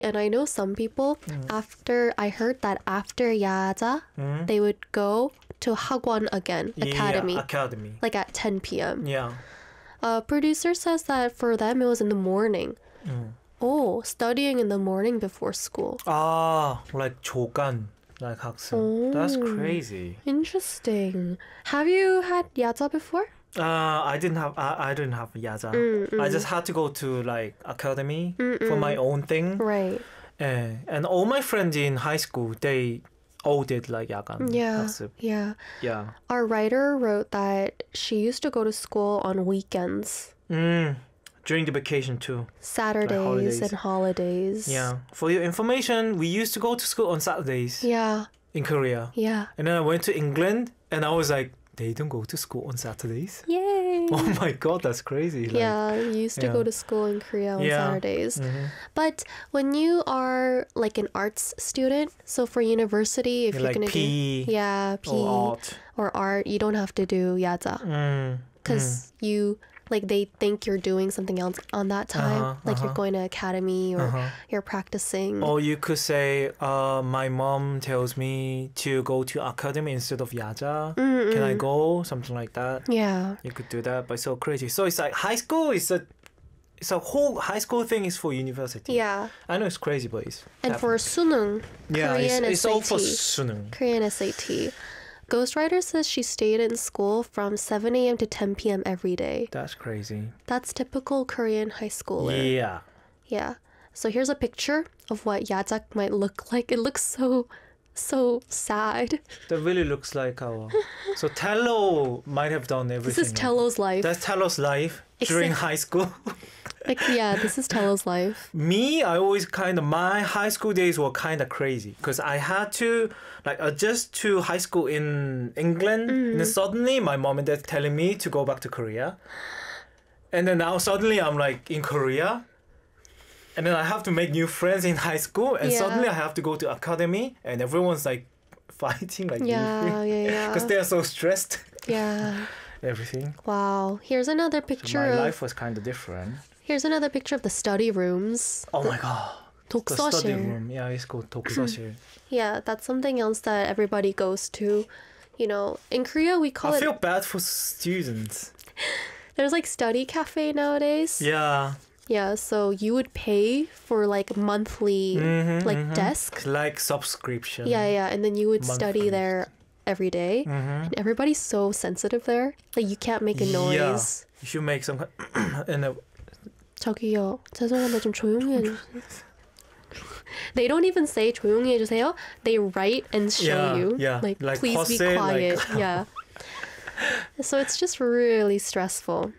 And I know some people, I heard that after 야자, they would go to 학원 again, academy, Yeah, academy. like at 10 p.m. Yeah. Producer says that for them it was in the morning. Oh, studying in the morning before school. Ah, like 조간, like 학생. That's crazy. Interesting. Have you had 야자 before? I didn't have yaza. I just had to go to like academy for my own thing. Right. And all my friends in high school, they all did like 야간 Yeah. 학습. Yeah. Yeah. Our writer wrote that she used to go to school on weekends. During the vacation too. Saturdays holidays. and holidays. Yeah. For your information, we used to go to school on Saturdays Yeah. in Korea. Yeah. And then I went to England and I was like, they don't go to school on Saturdays? Yay. Oh my god, that's crazy. Like, Yeah, you used to yeah. go to school in Korea on Yeah. Saturdays. But when you are like an arts student, so for university, if you're like going to PE do PE or art. or art, you don't have to do yaza because you like they think you're doing something else on that time, like you're going to academy or you're practicing. Or you could say, my mom tells me to go to academy instead of yaja. Can I go? Something like that. Yeah. You could do that, but it's so crazy. So it's like high school is it's a whole high school thing is for university. Yeah. I know it's crazy, but it's And for sunung, yeah, Korean it's SAT. all for sunung. Korean SAT. Ghostwriter says she stayed in school from 7 a.m. to 10 p.m. every day. That's crazy. That's typical Korean high schooler. Yeah. Yeah. So here's a picture of what Yajak might look like. It looks so sad. That really looks like our. So Tello might have done everything. This is Tello's life. That's Tello's life during high school. Like, yeah, this is Tello's life. Me, I always my high school days were kind of crazy because I had to like adjust to high school in England. And then suddenly my mom and dad telling me to go back to Korea. And then now suddenly I'm like in Korea. And then I have to make new friends in high school. And Yeah. suddenly I have to go to academy. And everyone's like fighting like Yeah. because they are so stressed. Yeah. Everything. Wow. Here's another So picture my of life was kind of different. Here's another picture of the study rooms. Oh my god. The study 독서실. room. Yeah, it's called 독서실. Yeah, that's something else that everybody goes to. You know, in Korea we call I it feel bad for students. there's like study cafe nowadays. Yeah. Yeah, so you would pay for like monthly like desk. Like subscription. Yeah, and then you would study Monthly. there every day. And everybody's so sensitive there. Like you can't make a Yeah. noise. You should make some and 저기요, 죄송한데 좀 조용히 해주세요. They don't even say 조용히 해주세요. They write and show Yeah, you. yeah. Like please be pause it, quiet. like- Yeah. So it's just really stressful.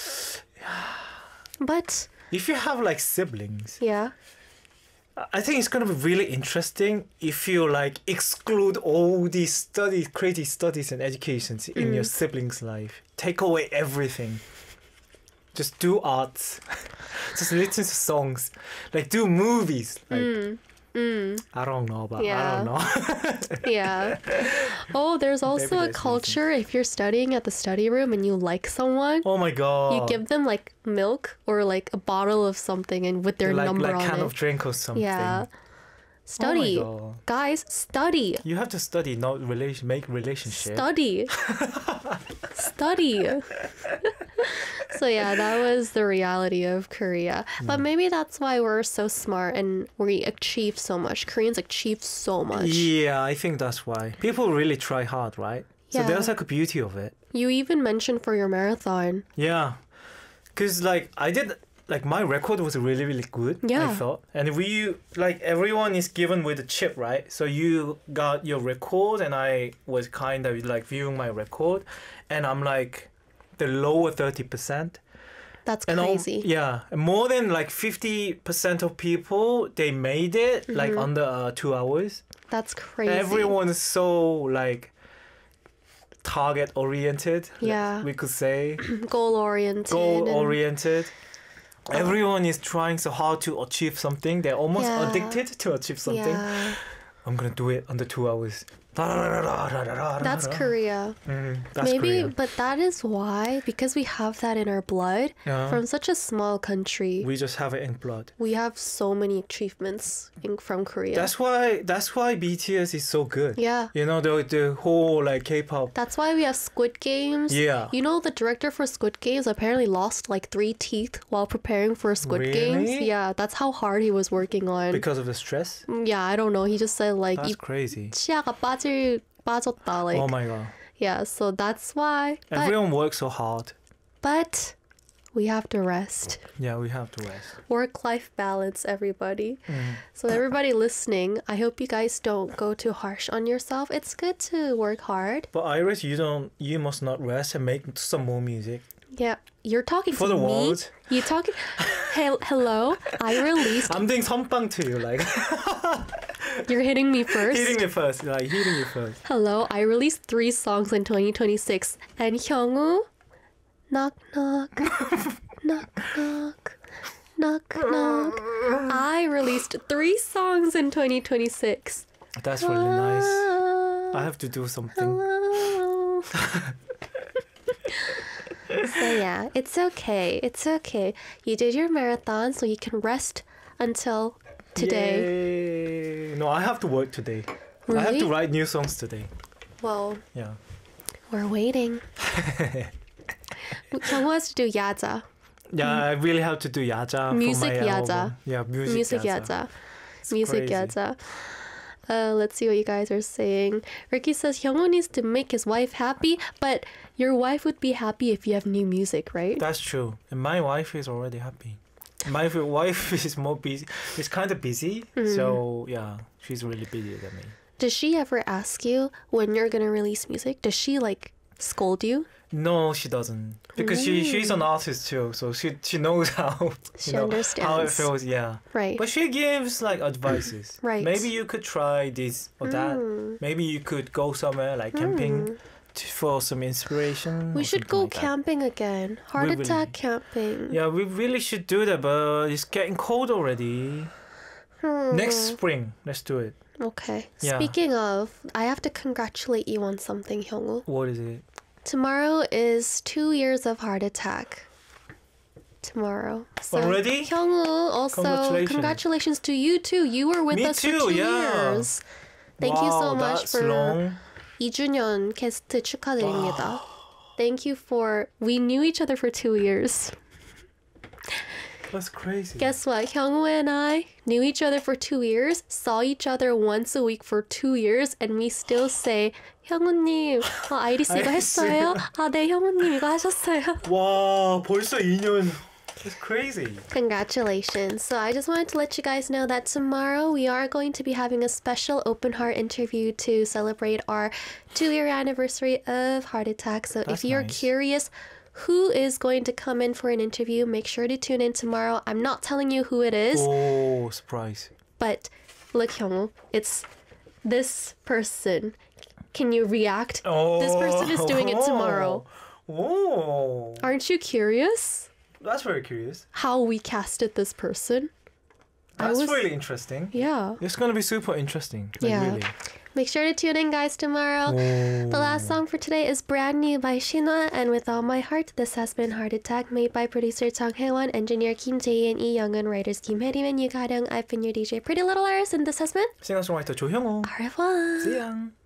But if you have like siblings, yeah. I think it's gonna be really interesting if you like exclude all these studies, crazy studies and educations in your siblings' life. Take away everything. Just do arts. Just listen to songs. Like do movies. Like I don't know, but Yeah. I don't know. Yeah. Oh, there's also Maybe a there's culture if you're studying at the study room and you like someone, Oh my god. you give them like milk or like a bottle of something and with their like number on kind it. of drink or something. Yeah. Study. God. Guys, study. You have to study, not make relationship. Study. Study. So yeah, that was the reality of Korea. But maybe that's why we're so smart and we achieve so much. Koreans achieve so much. Yeah, I think that's why. People really try hard, right? So Yeah. there's like a beauty of it. You even mentioned for your marathon. Yeah. Because like I did, like my record was really, really good, Yeah. I thought. And we, like everyone is given with a chip, right? So you got your record and I was kind of like viewing my record and I'm like the lower 30%. That's And crazy. yeah, more than like 50% of people they made it like under 2 hours. That's crazy. Everyone is so like target oriented. Yeah. we could say Goal oriented. goal oriented. Everyone is trying so hard to achieve something. They're almost Yeah. addicted to achieve something. Yeah. I'm gonna do it under 2 hours. That's Korea. That's Maybe, Korea. but that is why, because we have that in our blood, Yeah. from such a small country, We just have it in blood. we have so many achievements from Korea. That's why BTS is so good. Yeah. You know, the whole like K-pop. That's why we have Squid Games. Yeah. You know, the director for Squid Games apparently lost like 3 teeth while preparing for Squid Games. Really? Yeah, that's how hard he was working on. Because of the stress? Yeah, I don't know. He just said like That's 이 crazy. 치아가 빠졌다. Like, Oh my god. yeah, so that's why. Everyone works so hard. But we have to rest. Yeah, we have to rest. Work-life balance, everybody. So everybody listening, I hope you guys don't go too harsh on yourself. It's good to work hard. But Iris, you must not rest and make some more music. Yeah, you're talking For to the me. world. You talking? Hello. I released. I'm doing 선빵 to you, like You're hitting me first. hitting you first, like hitting you first. Hello. I released 3 songs in 2026, and Hyungwoo, knock knock, knock knock, knock knock. I released 3 songs in 2026. That's really nice. I have to do something. Hello. So yeah, it's okay. It's okay. You did your marathon, so you can rest until today. Yay. No, I have to work today. I have to Really? write new songs today. Well, Yeah. we're waiting. Hyungwoo has to do 야자. Yeah, I really have to do 야자. Music for my 야자. album. Yeah, music, Music 야자. 야자. Music crazy. 야자. Let's see what you guys are saying. Ricky says Hyungwoo needs to make his wife happy, but your wife would be happy if you have new music, right? That's true. And my wife is already happy. My wife is more busy. It's kind of busy. So, yeah, she's really busy than me. Does she ever ask you when you're gonna release music? Does she like scold you? No, she doesn't. Because she's an artist too. So she knows how, She how it understands. feels. Yeah. Right. But she gives like advices. Right. Maybe you could try this or that. Maybe you could go somewhere like camping for some inspiration. We or should something go like that. camping again. Heart We attack camping. Yeah, we really should do that, but it's getting cold already. Next spring, let's do it. Okay. Yeah. Speaking of, I have to congratulate you on something, Hyungwoo. What is it? Tomorrow is 2 years of heart attack. Tomorrow. So, Already? Hyungwoo, also congratulations to you too. You were with Me us too, for 2 yeah. years. Thank you so Wow, much that's for long. 2주년 게스트 축하드립니다. Thank you for we knew each other for 2 years. That's crazy. Guess what? Hyungwoo and I knew each other for 2 years, saw each other once a week for 2 years, and we still say, 형우님, 아이리스 이거 아이리스. 했어요? 아, 네, 형우님 이거 하셨어요? 와, 벌써 2년. That's crazy. Congratulations. So I just wanted to let you guys know that tomorrow we are going to be having a special open heart interview to celebrate our 2-year anniversary of Heart Attack. So That's if you're nice. curious who is going to come in for an interview, make sure to tune in tomorrow. I'm not telling you who it is, Oh, surprise. but look, Hyungwoo, it's this person. Can you react? Oh. This person is doing it tomorrow. Oh. Aren't you curious That's very curious. how we casted this person? That's really interesting. Yeah. It's going to be super interesting. Like, Yeah. really. Make sure to tune in, guys, tomorrow. The last song for today is Brand New by Shinhwa, and With All My Heart, this has been Heart Attack, made by producer Chang Hae-won, engineer Kim Jae-in, Lee Young-un, writers Kim Hae-rim and Yu Ga-ryung. I've been your DJ Pretty Little Iris, and this has been 싱어송라이터 조형우. Au revoir. See ya.